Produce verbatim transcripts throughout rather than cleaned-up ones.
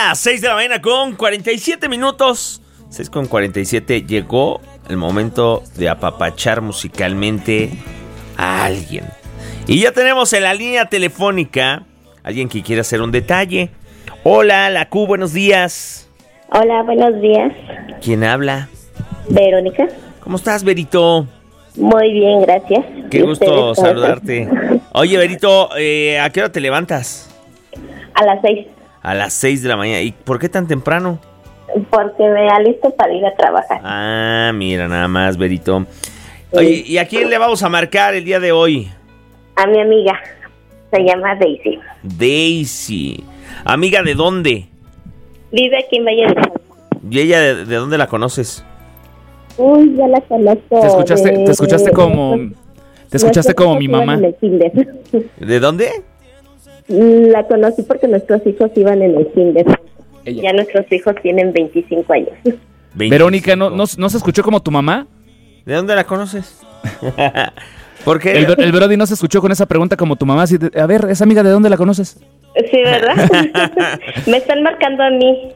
las seis de la mañana con cuarenta y siete minutos. seis con cuarenta y siete. Llegó el momento de apapachar musicalmente a alguien. Y ya tenemos en la línea telefónica alguien que quiere hacer un detalle. Hola, la Q, buenos días. Hola, buenos días. ¿Quién habla? Verónica. ¿Cómo estás, Verito? Muy bien, gracias. Qué gusto saludarte. Oye, Verito, eh, ¿a qué hora te levantas? A las seis. A las seis de la mañana. ¿Y por qué tan temprano? Porque me alisto para ir a trabajar. Ah, mira, nada más, Verito. Oye, ¿y a quién le vamos a marcar el día de hoy? A mi amiga. Se llama Daisy. Daisy. ¿Amiga de dónde? Vive aquí en Valle de Chalco. ¿Y ella de, de dónde la conoces? Uy, ya la conozco. ¿Te escuchaste, de, te escuchaste de, como, de, te escuchaste como mi mamá? ¿De dónde? La conocí porque nuestros hijos iban en el kinder. Ella. Ya nuestros hijos tienen veinticinco años. veinticinco. Verónica, ¿no, no, ¿no se escuchó como tu mamá? ¿De dónde la conoces? ¿Por qué? El, el Brody no se escuchó con esa pregunta como tu mamá. Así de, a ver, ¿esa amiga de dónde la conoces? Sí, ¿verdad? Me están marcando a mí.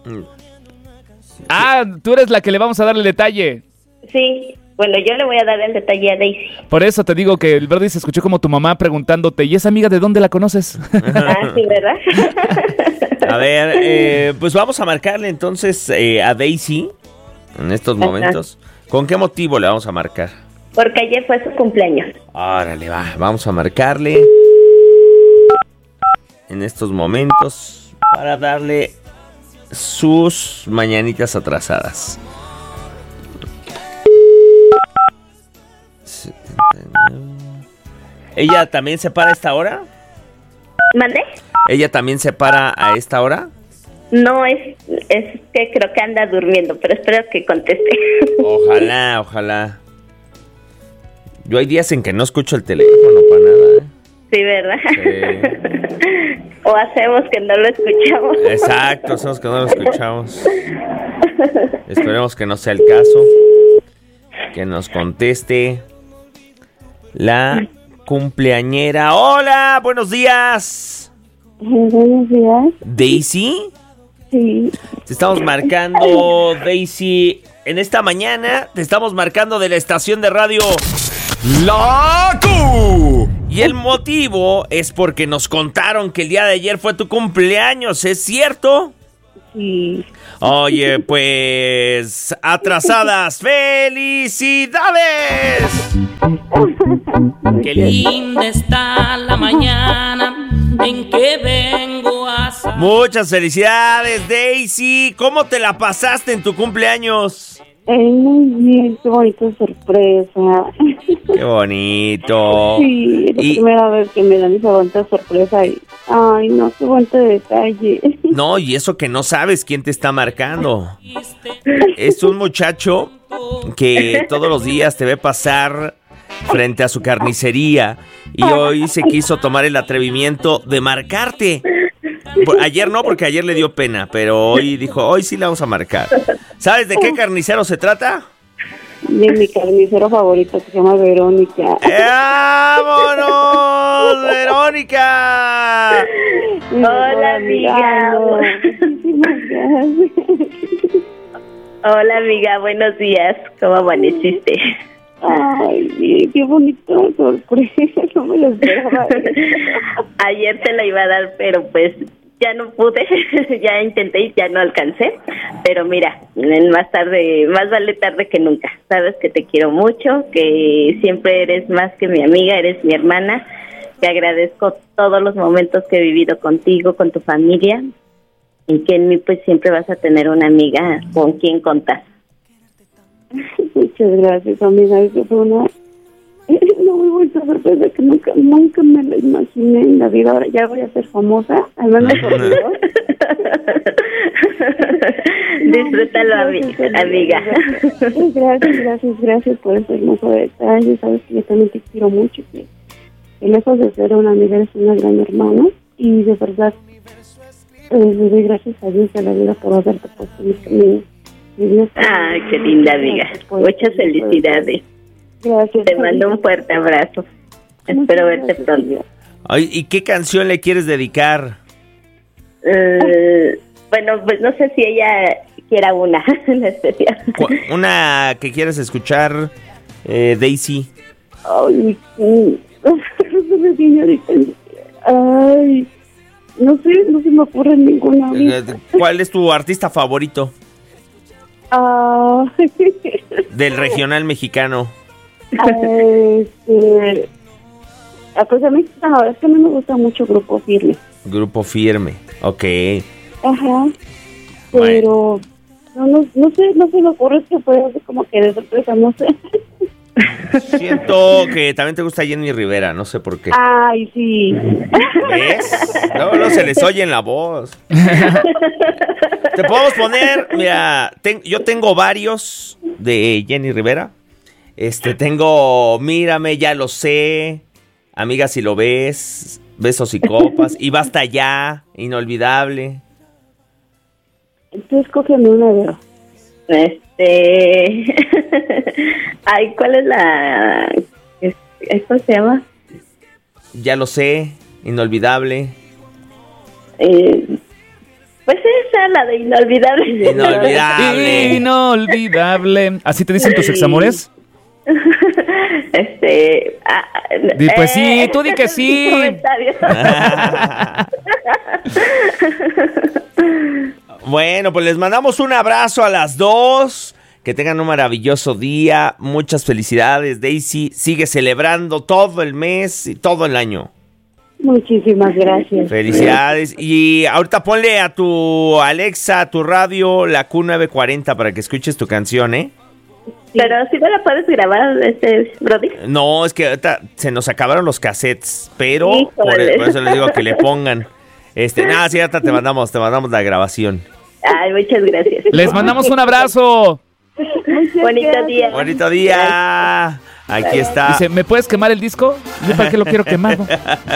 Ah, tú eres la que le vamos a dar el detalle. Sí, bueno, yo le voy a dar el detalle a Daisy. Por eso te digo que el Brody se escuchó como tu mamá preguntándote, ¿y esa amiga de dónde la conoces? Ah, sí, ¿verdad? A ver, eh, pues vamos a marcarle entonces eh, a Daisy en estos momentos. ¿Con qué motivo le vamos a marcar? Porque ayer fue su cumpleaños. Órale, va, vamos a marcarle en estos momentos para darle sus mañanitas atrasadas. ¿Ella también se para a esta hora? ¿Mande? ¿Ella también se para a esta hora? No, es, es que creo que anda durmiendo, pero espero que conteste. Ojalá, ojalá. Yo hay días en que no escucho el teléfono para nada, ¿eh? Sí, ¿verdad? Sí. O hacemos que no lo escuchamos. Exacto, hacemos que no lo escuchamos. Esperemos que no sea el caso. Que nos conteste la cumpleañera. ¡Hola! ¡Buenos días! Buenos días. ¿Daisy? Sí. Te estamos marcando, Daisy. En esta mañana te estamos marcando de la estación de radio La Q. Y el motivo es porque nos contaron que el día de ayer fue tu cumpleaños, ¿es cierto? Sí. Oye, pues, atrasadas, ¡felicidades! Qué linda está la mañana en que vengo a sa- Muchas felicidades, Daisy. ¿Cómo te la pasaste en tu cumpleaños? Eh, muy bien, qué bonita sorpresa. Qué bonito. Sí, es la Y- primera vez que me dan esa bonita sorpresa y... Ay, no, qué bonito detalle. No, y eso que no sabes quién te está marcando. Es un muchacho que todos los días te ve pasar frente a su carnicería y hoy se quiso tomar el atrevimiento de marcarte. Ayer no, porque ayer le dio pena, pero hoy dijo, hoy sí le vamos a marcar. ¿Sabes de qué carnicero se trata? De mi carnicero favorito que se llama Verónica. ¡Vámonos, Verónica! Hola, amiga. Muchísimas gracias. Hola, amiga, buenos días. ¿Cómo amaneciste? Ay, sí, qué bonita sorpresa. No me lo esperaba. Ayer te la iba a dar, pero pues ya no pude. Ya intenté y ya no alcancé. Pero mira, más tarde, más vale tarde que nunca. Sabes que te quiero mucho, que siempre eres más que mi amiga, eres mi hermana. Te agradezco todos los momentos que he vivido contigo, con tu familia, y que en mí pues siempre vas a tener una amiga con quien contar. Muchas gracias, amiga. Eso fue una, una muy buena sorpresa que nunca, nunca me la imaginé en la vida. Ahora ya voy a ser famosa, al menos por Dios. Disfrútalo, ami- amiga. Gracias, gracias, gracias por ese hermoso detalle. Sabes que yo también te quiero mucho, que, que lejos de ser una amiga eres una gran hermana, y de verdad eh, le doy gracias a Dios y a la vida por haberte puesto en mi camino. Ay, qué linda amiga. Muchas felicidades. Gracias. Te mando un fuerte abrazo. Espero verte pronto. Ay, ¿y qué canción le quieres dedicar? Uh, Bueno, pues no sé si ella quiera una en especial. Una que quieras escuchar, eh, Daisy. Ay, no sé, señorita. Ay, no sé, no se me ocurre ninguna. ¿Cuál es tu artista favorito? Ah, Del regional mexicano. este, ah, pues a mí, ahora es que a mí me gusta mucho Grupo Firme. Grupo Firme, ok. Ajá, pero no, no, no sé, no se me ocurre, es que puede ser como que de sorpresa, no sé. Siento que también te gusta Jenny Rivera, no sé por qué. Ay, sí. ¿Ves? No, no se les oye en la voz. Te podemos poner, mira, ten, yo tengo varios de Jenny Rivera. Este, tengo Mírame, Ya Lo Sé, Amiga Si Lo Ves, Besos y Copas, y Basta Ya, Inolvidable. Tú escógeme una de dos. Este... Ay, ¿cuál es la... ¿Esto se llama? Ya Lo Sé, Inolvidable. Eh, pues esa, la de Inolvidable. Inolvidable. Inolvidable. ¿Así te dicen tus examores? Este... Ah, Di, pues sí, eh, tú di que sí. Bueno, pues les mandamos un abrazo a las dos. Que tengan un maravilloso día. Muchas felicidades, Daisy. Sigue celebrando todo el mes y todo el año. Muchísimas gracias. Felicidades. Y ahorita ponle a tu Alexa, a tu radio, la Q novecientos cuarenta para que escuches tu canción, ¿eh? Pero si me la puedes grabar, este, Brody. No, es que ahorita se nos acabaron los cassettes, pero por, Híjole. por eso les digo que le pongan. Este, nada, sí, ahorita te mandamos, te mandamos la grabación. Ay, muchas gracias. Les mandamos un abrazo. Bonito día. Bonito día. Aquí está. Dice, ¿me puedes quemar el disco? ¿Yo para qué lo quiero quemado?